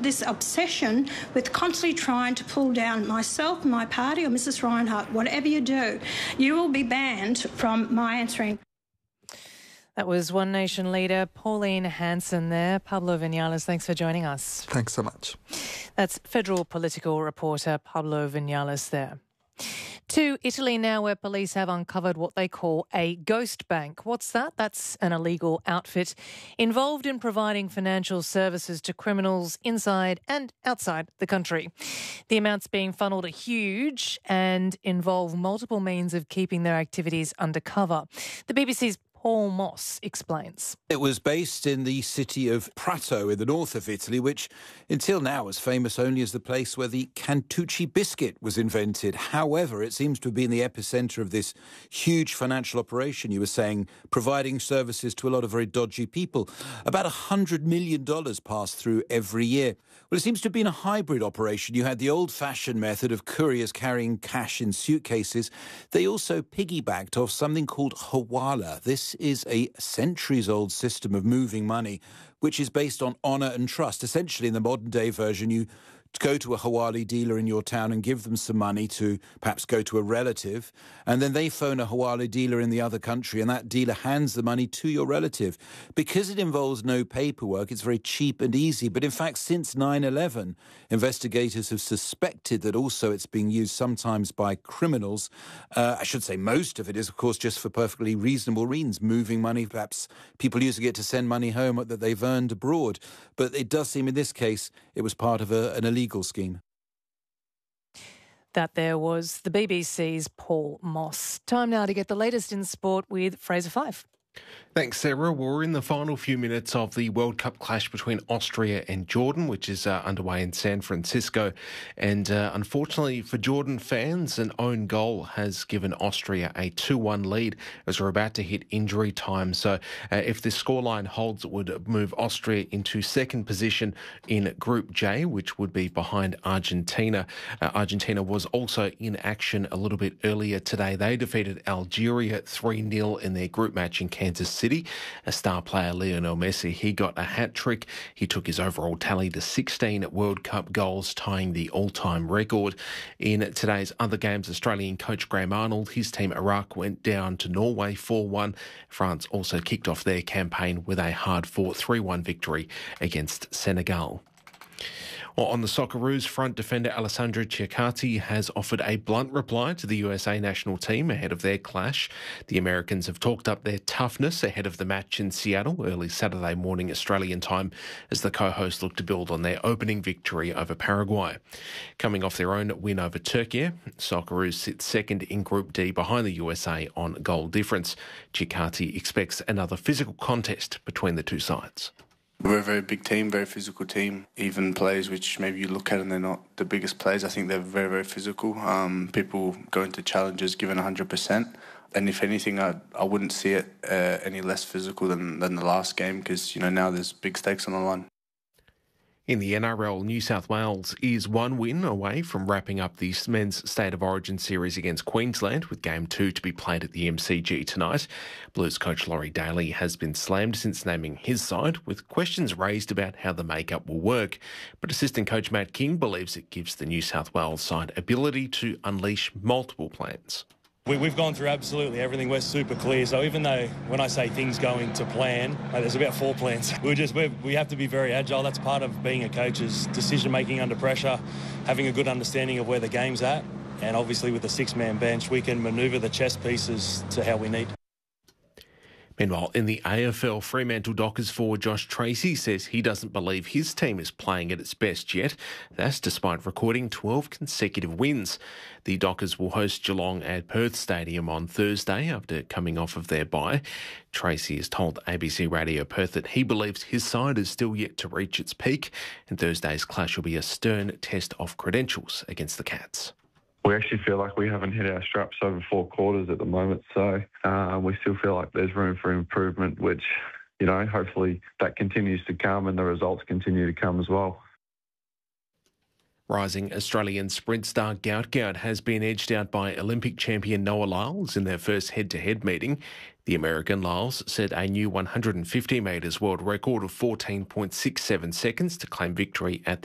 this obsession with constantly trying to pull down myself, my party, or Mrs. Reinhardt. Whatever you do, you will be banned from my answering. That was One Nation leader Pauline Hanson there. Pablo Vinales, thanks for joining us. Thanks so much. That's federal political reporter Pablo Vinales there. To Italy now, where police have uncovered what they call a ghost bank. What's that? That's an illegal outfit involved in providing financial services to criminals inside and outside the country. The amounts being funneled are huge and involve multiple means of keeping their activities undercover. The BBC's Paul Moss explains. It was based in the city of Prato in the north of Italy, which until now was famous only as the place where the Cantucci biscuit was invented. However, it seems to have been the epicentre of this huge financial operation, you were saying, providing services to a lot of very dodgy people. About $100 million pass through every year. Well, it seems to have been a hybrid operation. You had the old-fashioned method of couriers carrying cash in suitcases. They also piggybacked off something called hawala. This is a centuries-old system of moving money, which is based on honour and trust. Essentially, in the modern-day version, you go to a Hawali dealer in your town and give them some money to perhaps go to a relative, and then they phone a Hawali dealer in the other country, and that dealer hands the money to your relative. Because it involves no paperwork, it's very cheap and easy. But in fact, since 9/11, investigators have suspected that also it's being used sometimes by criminals. I should say most of it is, of course, just for perfectly reasonable reasons, moving money, perhaps people using it to send money home that they've earned abroad. But it does seem in this case it was part of an illegal scheme. That there was the BBC's Paul Moss. Time now to get the latest in sport with Fraser Fife. Thanks, Sarah. We're in the final few minutes of the World Cup clash between Austria and Jordan, which is underway in San Francisco. And unfortunately for Jordan fans, an own goal has given Austria a 2-1 lead as we're about to hit injury time. So if this scoreline holds, it would move Austria into second position in Group J, which would be behind Argentina. Argentina was also in action a little bit earlier today. They defeated Algeria 3-0 in their group match in Kansas City. A star player, Lionel Messi, he got a hat-trick. He took his overall tally to 16 World Cup goals, tying the all-time record. In today's other games, Australian coach Graham Arnold, his team Iraq went down to Norway 4-1. France also kicked off their campaign with a hard-fought 3-1 victory against Senegal. Well, on the Socceroos front, defender Alessandro Ciccati has offered a blunt reply to the USA national team ahead of their clash. The Americans have talked up their toughness ahead of the match in Seattle early Saturday morning Australian time as the co-hosts look to build on their opening victory over Paraguay. Coming off their own win over Turkey, Socceroos sit second in Group D behind the USA on goal difference. Ciccati expects another physical contest between the two sides. We're a very big team, very physical team. Even players which maybe you look at and they're not the biggest players, I think they're very, very physical. People go into challenges given 100%. And if anything, I wouldn't see it any less physical than the last game because, now there's big stakes on the line. In the NRL, New South Wales is one win away from wrapping up the men's State of Origin series against Queensland, with Game 2 to be played at the MCG tonight. Blues coach Laurie Daly has been slammed since naming his side, with questions raised about how the makeup will work. But assistant coach Matt King believes it gives the New South Wales side ability to unleash multiple plans. We've gone through absolutely everything. We're super clear. So even though when I say things going to plan, there's about 4 plans. We have to be very agile. That's part of being a coach, is decision-making under pressure, having a good understanding of where the game's at. And obviously with the 6-man bench, we can manoeuvre the chess pieces to how we need. Meanwhile, in the AFL, Fremantle Dockers forward Josh Tracy says he doesn't believe his team is playing at its best yet. That's despite recording 12 consecutive wins. The Dockers will host Geelong at Perth Stadium on Thursday after coming off of their bye. Tracy has told ABC Radio Perth that he believes his side is still yet to reach its peak, and Thursday's clash will be a stern test of credentials against the Cats. We actually feel like we haven't hit our straps over 4 quarters at the moment, so we still feel like there's room for improvement, which, hopefully that continues to come and the results continue to come as well. Rising Australian sprint star Gout Gout has been edged out by Olympic champion Noah Lyles in their first head-to-head meeting. The American Lyles set a new 150 metres world record of 14.67 seconds to claim victory at